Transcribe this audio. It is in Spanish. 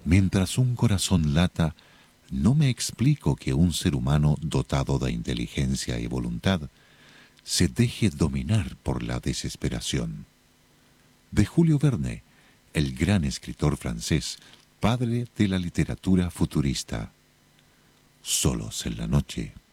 Mientras un corazón lata, no me explico que un ser humano dotado de inteligencia y voluntad se deje dominar por la desesperación. De Julio Verne, el gran escritor francés, padre de la literatura futurista. Solos en la noche.